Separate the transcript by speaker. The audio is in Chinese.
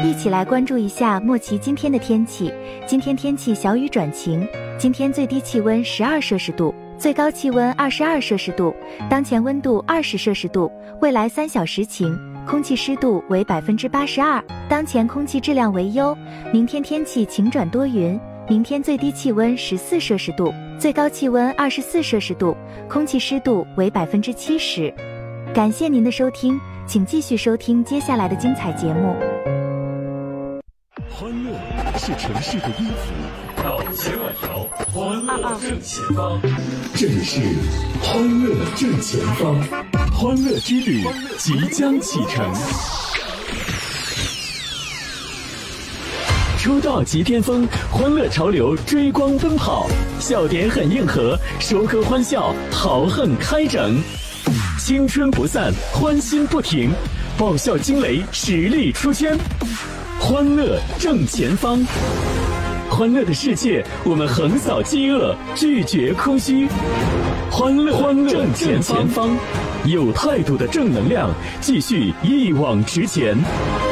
Speaker 1: 一起来关注一下莫奇今天的天气。今天天气小雨转晴，今天最低气温12摄氏度，最高气温22摄氏度，当前温度20摄氏度，未来3小时晴，空气湿度为82%，当前空气质量为优。明天天气晴转多云，明天最低气温14摄氏度，最高气温24摄氏度，空气湿度为70%。感谢您的收听，请继续收听接下来的精彩节目。
Speaker 2: 欢乐是城市的音符，到千万条，欢乐正前方。这里是欢乐正前方，欢乐之旅即将启程。出道即巅峰，欢乐潮流追光奔跑，笑点很硬核，收割欢笑，豪横开整。青春不散，欢欣不停，爆笑惊雷，实力出圈。欢乐正前方，欢乐的世界，我们横扫饥饿，拒绝空虚。欢乐正前方，有态度的正能量，继续一往直前。